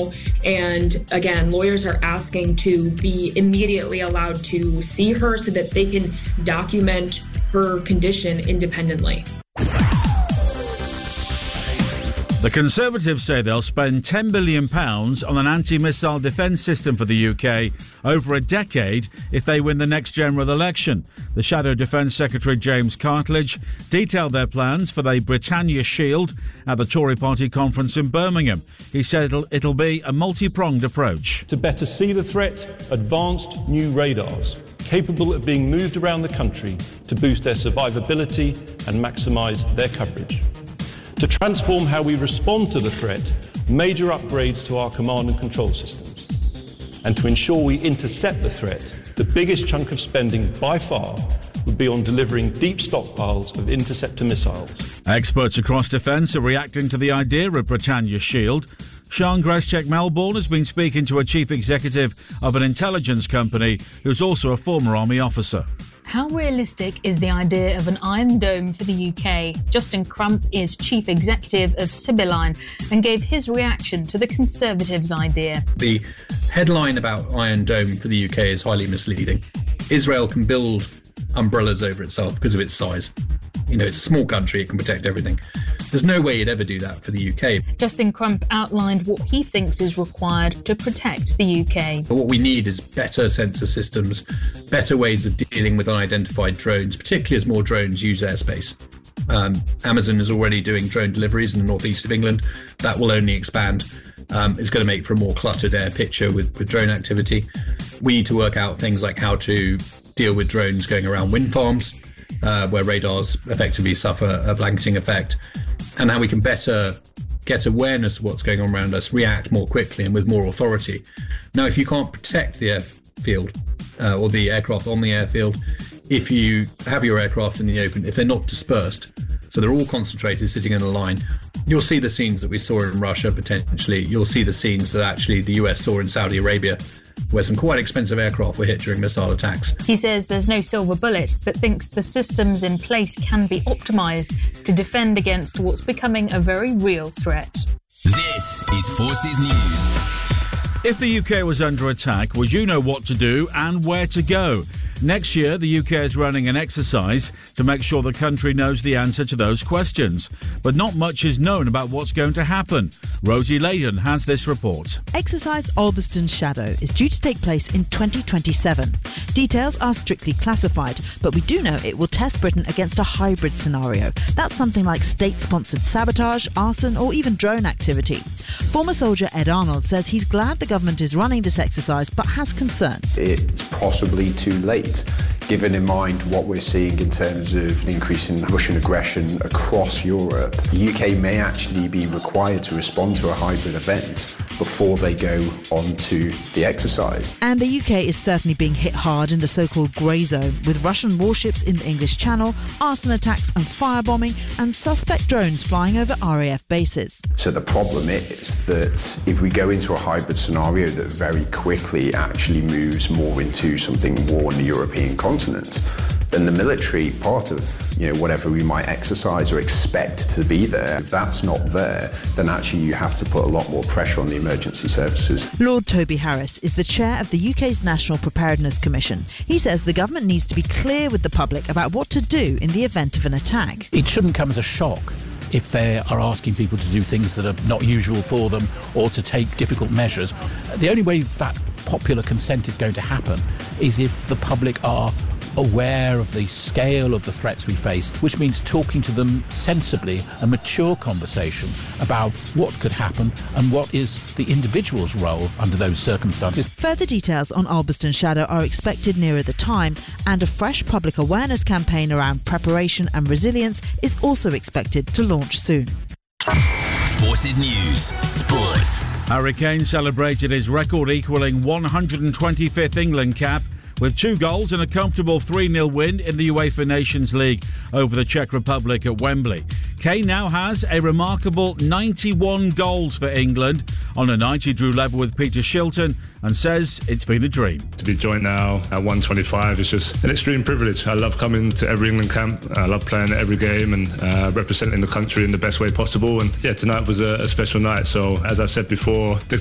now. And again, lawyers are asking to be immediately allowed to see her so that they can document her condition independently. The Conservatives say they'll spend £10 billion on an anti-missile defence system for the UK over a decade if they win the next general election. The Shadow Defence Secretary James Cartledge detailed their plans for the Britannia Shield at the Tory party conference in Birmingham. He said it'll be a multi-pronged approach. To better see the threat, advanced new radars capable of being moved around the country to boost their survivability and maximise their coverage. To transform how we respond to the threat, major upgrades to our command and control systems. And to ensure we intercept the threat, the biggest chunk of spending by far would be on delivering deep stockpiles of interceptor missiles. Experts across defence are reacting to the idea of Britannia Shield. Sian Graschek-Melbourne has been speaking to a chief executive of an intelligence company who's also a former army officer. How realistic is the idea of an Iron Dome for the UK? Justin Crump is chief executive of Sibylline and gave his reaction to the Conservatives' idea. The headline about Iron Dome for the UK is highly misleading. Israel can build umbrellas over itself because of its size. You know, it's a small country, it can protect everything. There's no way you'd ever do that for the UK. Justin Crump outlined what he thinks is required to protect the UK. But what we need is better sensor systems, better ways of dealing with unidentified drones, particularly as more drones use airspace. Amazon is already doing drone deliveries in the northeast of England. That will only expand. It's going to make for a more cluttered air picture with drone activity. We need to work out things like how to deal with drones going around wind farms, where radars effectively suffer a blanketing effect, and how we can better get awareness of what's going on around us, react more quickly and with more authority. Now, if you can't protect the airfield or the aircraft on the airfield, if you have your aircraft in the open, if they're not dispersed, so they're all concentrated sitting in a line, you'll see the scenes that we saw in Russia potentially. You'll see the scenes that actually the US saw in Saudi Arabia, where some quite expensive aircraft were hit during missile attacks. He says there's no silver bullet, but thinks the systems in place can be optimised to defend against what's becoming a very real threat. This is Forces News. If the UK was under attack, would you know what to do and where to go? Next year, the UK is running an exercise to make sure the country knows the answer to those questions. But not much is known about what's going to happen. Rosie Layden has this report. Exercise Ulverston Shadow is due to take place in 2027. Details are strictly classified, but we do know it will test Britain against a hybrid scenario. That's something like state-sponsored sabotage, arson or even drone activity. Former soldier Ed Arnold says he's glad the government is running this exercise but has concerns. It's possibly too late, given in mind what we're seeing in terms of an increase in Russian aggression across Europe. The UK may actually be required to respond to a hybrid event before they go on to the exercise. And the UK is certainly being hit hard in the so-called grey zone, with Russian warships in the English Channel, arson attacks and firebombing, and suspect drones flying over RAF bases. So the problem is that if we go into a hybrid scenario that very quickly actually moves more into something more on the European continent, then the military part of whatever we might exercise or expect to be there, if that's not there, then actually you have to put a lot more pressure on the emergency services. Lord Toby Harris is the chair of the UK's National Preparedness Commission. He says the government needs to be clear with the public about what to do in the event of an attack. It shouldn't come as a shock if they are asking people to do things that are not usual for them or to take difficult measures. The only way that popular consent is going to happen is if the public are aware of the scale of the threats we face, which means talking to them sensibly, a mature conversation about what could happen and what is the individual's role under those circumstances. Further details on Ulverston Shadow are expected nearer the time, and a fresh public awareness campaign around preparation and resilience is also expected to launch soon. Forces News Sports. Harry Kane celebrated his record equalling 125th England cap with 2 goals and a comfortable 3-0 win in the UEFA Nations League over the Czech Republic at Wembley. Kane now has a remarkable 91 goals for England. On a night he drew level with Peter Shilton and says it's been a dream. To be joined now at 125 is just an extreme privilege. I love coming to every England camp. I love playing at every game and representing the country in the best way possible. And yeah, tonight was a special night. So as I said before, the